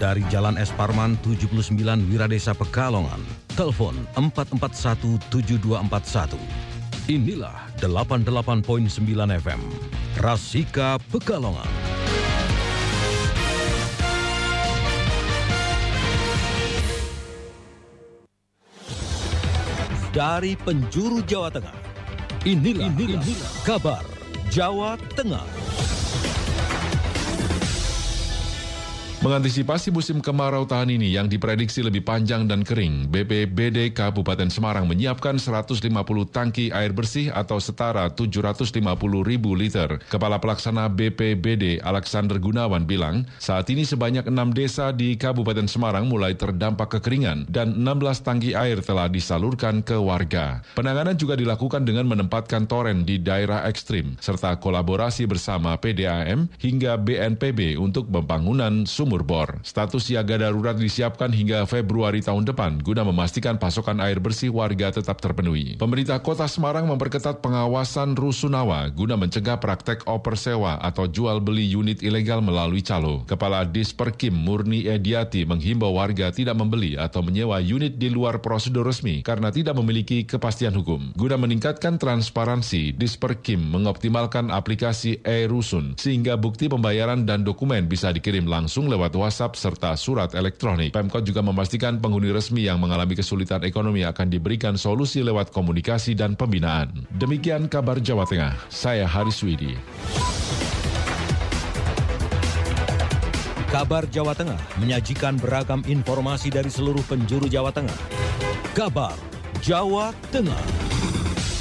dari Jalan Es Parman 79 Wiradesa Pekalongan. Telepon 4417241. Inilah 88.9 FM, Rasika Pekalongan. Dari penjuru Jawa Tengah, inilah kabar Jawa Tengah. Mengantisipasi musim kemarau tahun ini yang diprediksi lebih panjang dan kering, BPBD Kabupaten Semarang menyiapkan 150 tangki air bersih atau setara 750.000 liter. Kepala Pelaksana BPBD Alexander Gunawan bilang, saat ini sebanyak 6 desa di Kabupaten Semarang mulai terdampak kekeringan dan 16 tangki air telah disalurkan ke warga. Penanganan juga dilakukan dengan menempatkan toren di daerah ekstrim, serta kolaborasi bersama PDAM hingga BNPB untuk pembangunan sumur bor. Status siaga darurat disiapkan hingga Februari tahun depan guna memastikan pasokan air bersih warga tetap terpenuhi. Pemerintah Kota Semarang memperketat pengawasan rusunawa guna mencegah praktek oper sewa atau jual beli unit ilegal melalui calo. Kepala Disperkim Murni Ediati menghimbau warga tidak membeli atau menyewa unit di luar prosedur resmi karena tidak memiliki kepastian hukum. Guna meningkatkan transparansi, Disperkim mengoptimalkan aplikasi e-Rusun sehingga bukti pembayaran dan dokumen bisa dikirim langsung lewat WhatsApp serta surat elektronik. Pemkot juga memastikan penghuni resmi yang mengalami kesulitan ekonomi akan diberikan solusi lewat komunikasi dan pembinaan. Demikian kabar Jawa Tengah. Saya Haris Widi. Kabar Jawa Tengah menyajikan beragam informasi dari seluruh penjuru Jawa Tengah. Kabar Jawa Tengah.